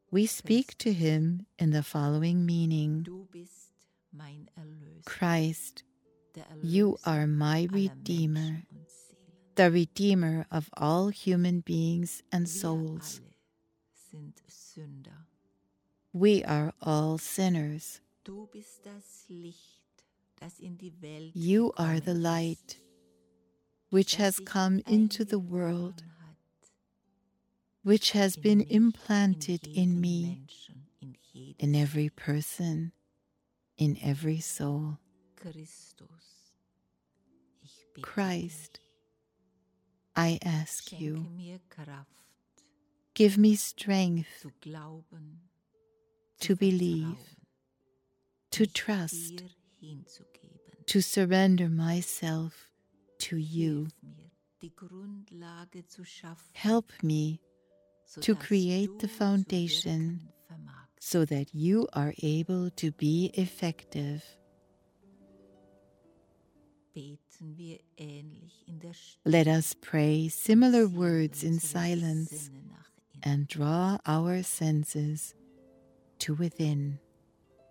We speak to him in the following meaning. Du bist mein Erlöser, Christ, der you Erlöser are my aller Redeemer, Menschen und Seelen. the Redeemer of all human beings and Wir souls. alle sind Sünder. We are all sinners. Du bist das Licht, das in die Welt You are gekommen the ist, light which das has sich come into the world, eingeboren hat which has in been mich, implanted in jeden me, Menschen, in jedes in every Leben. person, in every soul. Christus, ich bitte Christ, dich, I ask schenke you, mir Kraft, give me strength zu glauben, to zu believe, vertrauen, to mich trust, dir hinzugeben. to surrender myself to you. Hilf mir, die Grundlage zu schaffen, Help me to sodass create du the zu foundation wirken vermagst. so that you are able to be effective. Beten wir ähnlich in der Stille Let us pray similar und ziehen words in unsere silence Sinne nach innen. and draw our senses to within.